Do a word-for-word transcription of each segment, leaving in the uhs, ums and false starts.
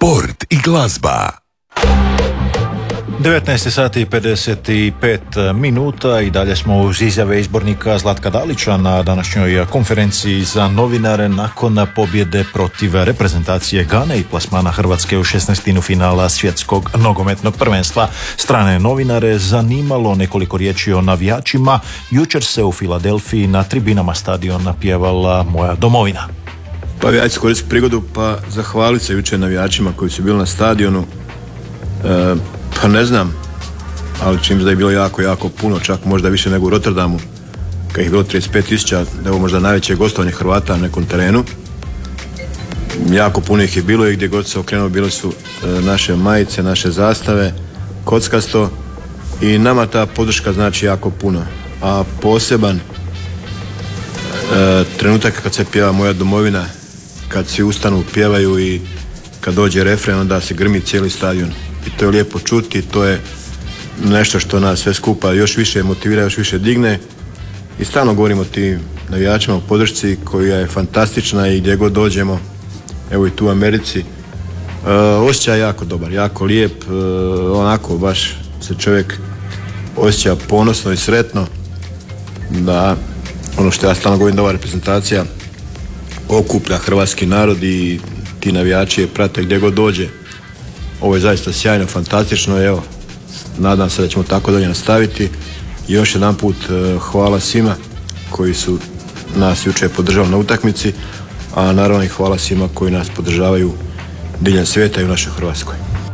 sport i glazba. devetnaest sati i pedeset pet minuta i dalje smo uz izjave izbornika Zlatka Dalića na današnjoj konferenciji za novinare nakon pobjede protiv reprezentacije Gane i plasmana Hrvatske u šesnaestinu finala svjetskog nogometnog prvenstva. Strane novinare zanimalo nekoliko riječi o navijačima. Jučer se u Filadelfiji na tribinama stadiona pjevala Moja domovina. Pa ja ću koristiti prigodu pa zahvaliti se jučer navijačima koji su bili na stadionu. E, pa ne znam, ali čim da je bilo jako, jako puno, čak možda više nego u Rotterdamu, kad je bilo trideset pet tisuća, da je možda najveće gostovanje Hrvata na nekom terenu. Jako puno ih je bilo i gdje god se okrenuo bile su e, naše majice, naše zastave, kockasto, i nama ta podrška znači jako puno. A poseban e, trenutak kad se pjeva Moja domovina, kad svi ustanu, pjevaju i kad dođe refren, onda se grmi cijeli stadion. I to je lijepo čuti, to je nešto što nas sve skupa još više motivira, još više digne. I stalno govorimo o tim navijačima, o podršci koja je fantastična i gdje god dođemo, evo i tu u Americi. E, osjećaj je jako dobar, jako lijep, e, onako baš se čovjek osjeća ponosno i sretno da ono što ja stalno govorim, da ova reprezentacija okuplja hrvatski narod i ti navijači je prate gdje god dođe. Ovo je zaista sjajno, fantastično, evo, nadam se da ćemo tako dalje nastaviti. I još jedan put hvala svima koji su nas jučer podržali na utakmici, a naravno i hvala svima koji nas podržavaju diljem svijeta i u našoj Hrvatskoj.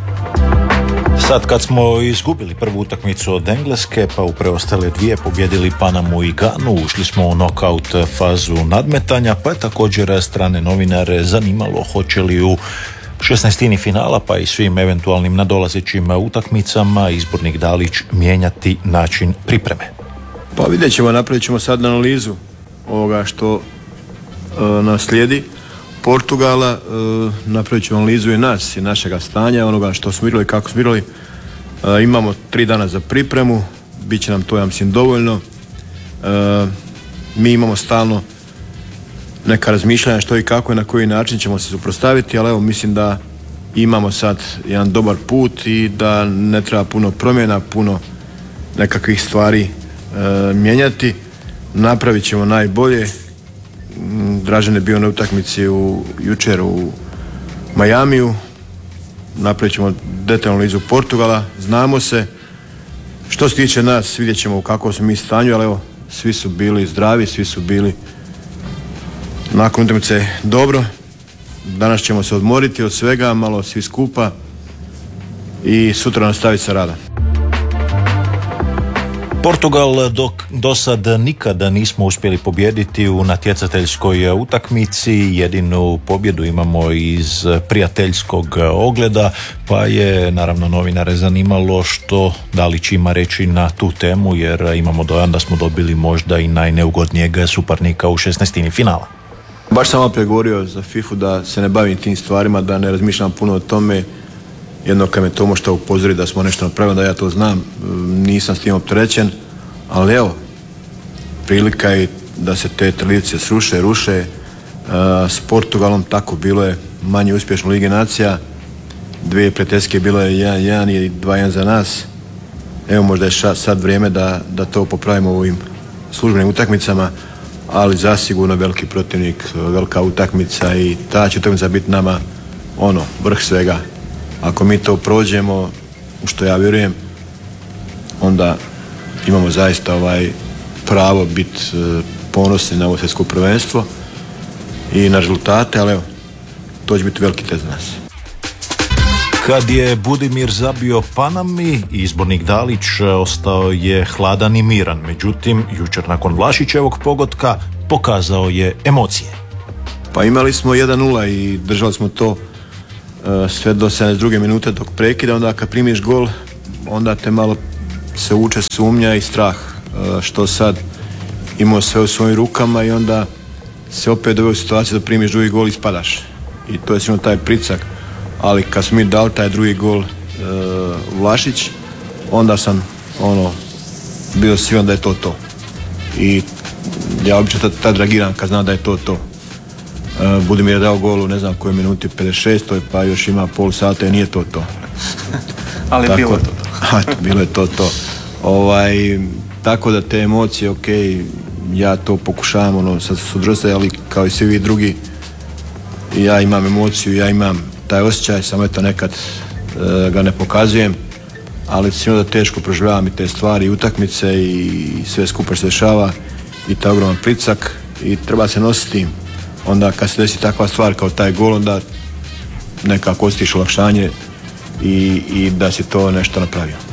Sad kad smo izgubili prvu utakmicu od Engleske, pa u preostale dvije pobjedili Panamu i Ganu, ušli smo u knockout fazu nadmetanja, pa je također strane novinare zanimalo hoće li u šesnaestini finala, pa i svim eventualnim nadolazećim utakmicama izbornik Dalić mijenjati način pripreme. Pa vidjet ćemo, napravit ćemo sad analizu ovoga što e, nas slijedi. Portugala, e, napravit ćemo analizu i nas i našega stanja, onoga što smo igrali, kako smo igrali. E, imamo tri dana za pripremu, bit će nam to, ja mislim, dovoljno. E, mi imamo stalno neka razmišljanja što i kako i na koji način ćemo se suprotstaviti, ali evo, mislim da imamo sad jedan dobar put i da ne treba puno promjena, puno nekakvih stvari e, mijenjati. Napravit ćemo najbolje. Dražen je bio na utakmici u, jučer u Majamiju. Napravit ćemo detaljnu analizu Portugala, znamo se. Što se tiče nas, vidjet ćemo u kakvom smo mi stanju, ali evo, svi su bili zdravi, svi su bili nakon utakmice dobro. Danas ćemo se odmoriti od svega, malo svi skupa, i sutra nastaviti sa radom. Portugal dok do sad nikada nismo uspjeli pobijediti u natjecateljskoj utakmici. Jedinu pobjedu imamo iz prijateljskog ogleda, pa je naravno novinare zanimalo što Dalić ima reći na tu temu, jer imamo dojam da smo dobili možda i najneugodnijeg suparnika u šesnaestini finala. Baš sam opet govorio za fifu da se ne bavim tim stvarima, da ne razmišljam puno o tome. Jedno kad me to možda upozori da smo nešto napravili, da ja to znam, nisam s tim opterećen, ali evo, prilika je da se te tradicije sruše, ruše. S Portugalom tako bilo je manje uspješno u Ligi nacija, dvije prijateljske bilo je jedan jedan i dva jedan za nas. Evo, možda je sad vrijeme da, da to popravimo u ovim službenim utakmicama, ali zasigurno veliki protivnik, velika utakmica, i ta će utakmica biti nama ono, vrh svega. Ako mi to prođemo, u što ja vjerujem, onda imamo zaista ovaj pravo biti e, ponosni na ovo svjetsko prvenstvo i na rezultate, ali evo, to će biti veliki test za nas. Kad je Budimir zabio Panami, izbornik Dalić ostao je hladan i miran. Međutim, jučer nakon Vlašićevog pogotka pokazao je emocije. Pa imali smo jedan nula i držali smo to sve do sedamdesete druge minute dok prekida. Onda kad primiš gol, onda te malo se uče sumnja i strah što sad. Imao sve u svojim rukama i onda se opet doveo u situaciju da primiš drugi gol i spadaš. I to je sigurno taj pricak. Ali kad smo mi dali taj drugi gol e, Vlašić, onda sam ono bio siguran da je to to. I ja obično tad, tad reagiram kad znam da je to to. Budimir je dao gol u ne znam kojoj minuti, pedeset šestoj pa još ima pol sata i nije to to. Ali tako, bilo je to to. bilo je to to. Ovaj, tako da te emocije, ok, ja to pokušavam ono, sad su drže, ali kao i svi vi drugi, ja imam emociju, ja imam taj osjećaj, samo eto nekad e, ga ne pokazujem, ali sigurno da teško proživljavam i te stvari, i utakmice i sve skupa se dešava i taj ogroman pritisak i treba se nositi. Onda kad se desi takva stvar kao taj gol, onda nekako osjetiš olakšanje i, i da si to nešto napravio.